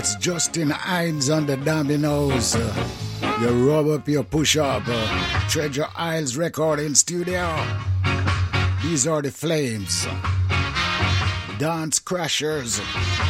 It's Justin Hines on the dominoes. You rub up, you push up. Treasure Isles Recording Studio. These are the Flames. Dance Crashers.